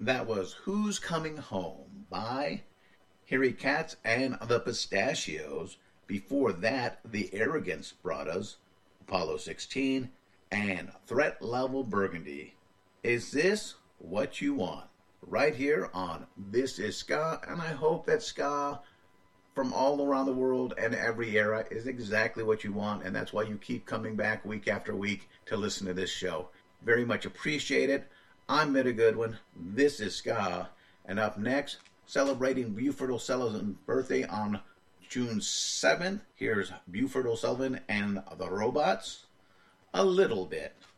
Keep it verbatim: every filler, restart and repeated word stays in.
That was Who's Coming Home by Harry Katz and the Pistachios. Before that, The Arrogance brought us Apollo sixteen and Threat Level Burgundy. Is this what you want? Right here on This Is Ska, and I hope that ska from all around the world and every era is exactly what you want, and that's why you keep coming back week after week to listen to this show. Very much appreciate it. I'm Mitta Goodwin. This is Ska. And up next, celebrating Buford O'Sullivan's birthday on June seventh, here's Buford O'Sullivan and the Robots. A little bit.